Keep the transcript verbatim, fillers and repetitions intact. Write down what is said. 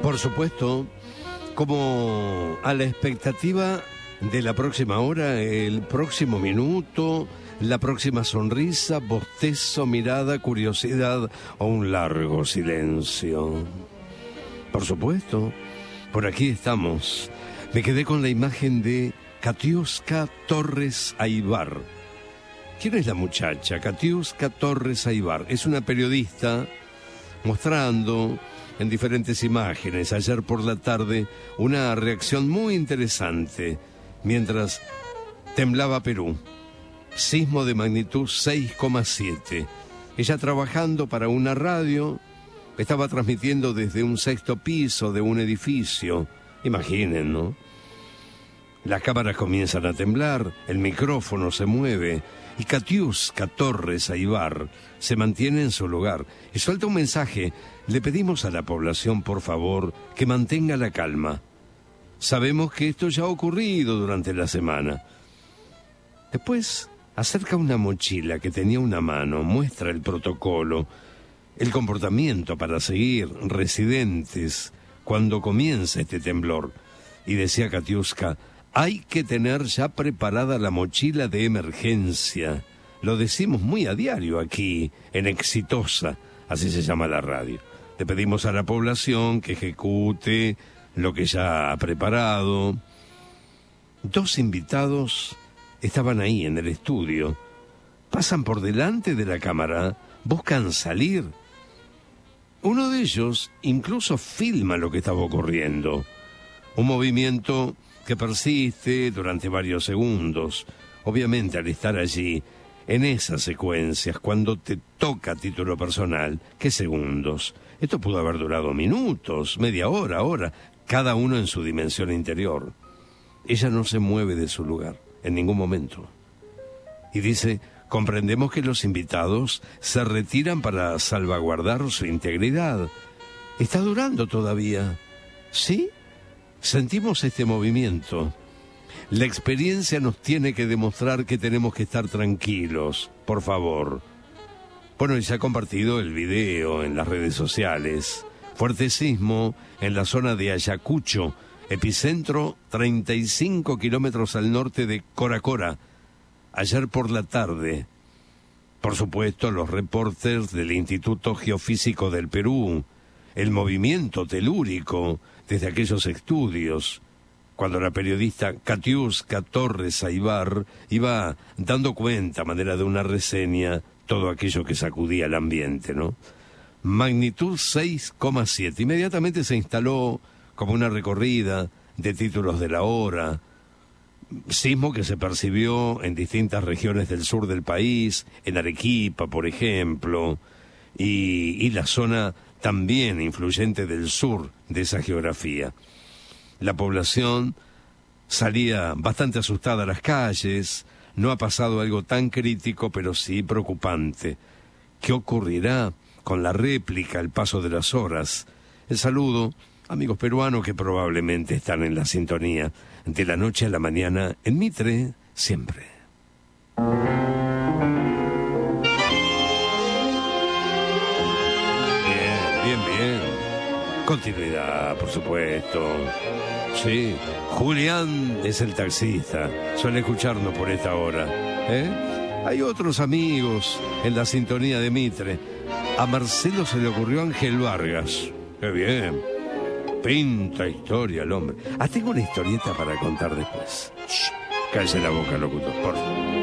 Por supuesto, como a la expectativa de la próxima hora, el próximo minuto, la próxima sonrisa, bostezo, mirada, curiosidad o un largo silencio. Por supuesto, por aquí estamos. Me quedé con la imagen de Katiuska Torres Aybar. ¿Quién es la muchacha? Katiuska Torres Aybar. Es una periodista mostrando en diferentes imágenes ayer por la tarde una reacción muy interesante mientras temblaba Perú. Sismo de magnitud seis coma siete. Ella trabajando para una radio, estaba transmitiendo desde un sexto piso de un edificio. Imaginen, ¿no? Las cámaras comienzan a temblar, el micrófono se mueve y Katiuska Torres Aybar se mantiene en su lugar y suelta un mensaje. Le pedimos a la población, por favor, que mantenga la calma. Sabemos que esto ya ha ocurrido durante la semana. Después acerca una mochila que tenía una mano, muestra el protocolo, el comportamiento para seguir residentes cuando comienza este temblor. Y decía Katiuska, hay que tener ya preparada la mochila de emergencia. Lo decimos muy a diario aquí, en Exitosa, así se llama la radio. Le pedimos a la población que ejecute lo que ya ha preparado. Dos invitados estaban ahí en el estudio. Pasan por delante de la cámara, buscan salir. Uno de ellos incluso filma lo que estaba ocurriendo. Un movimiento que persiste durante varios segundos. Obviamente, al estar allí, en esas secuencias, cuando te toca a título personal, ¿qué segundos? Esto pudo haber durado minutos, media hora, hora, cada uno en su dimensión interior. Ella no se mueve de su lugar, en ningún momento. Y dice, comprendemos que los invitados se retiran para salvaguardar su integridad. Está durando todavía, ¿sí? Sentimos este movimiento. La experiencia nos tiene que demostrar que tenemos que estar tranquilos, por favor. Bueno, y se ha compartido el video en las redes sociales. Fuerte sismo en la zona de Ayacucho, epicentro treinta y cinco kilómetros al norte de Coracora, ayer por la tarde. Por supuesto, los reporters del Instituto Geofísico del Perú, el movimiento telúrico desde aquellos estudios, cuando la periodista Katiuska Torres Aybar iba dando cuenta, a manera de una reseña, todo aquello que sacudía el ambiente, ¿no? Magnitud seis coma siete. Inmediatamente se instaló como una recorrida de títulos de la hora. Sismo que se percibió en distintas regiones del sur del país, en Arequipa, por ejemplo, y, y la zona también influyente del sur de esa geografía. La población salía bastante asustada a las calles. No ha pasado algo tan crítico, pero sí preocupante. ¿Qué ocurrirá con la réplica al paso de las horas? El saludo, amigos peruanos que probablemente están en la sintonía de la noche a la mañana en Mitre, siempre. Bien, bien, bien. Continuidad, por supuesto. Sí, Julián es el taxista, suele escucharnos por esta hora, ¿eh? Hay otros amigos en la sintonía de Mitre. A Marcelo se le ocurrió Ángel Vargas. ¡Qué bien! Pinta historia el hombre. Ah, tengo una historieta para contar después. Shh, cállese la boca, locutor, por favor.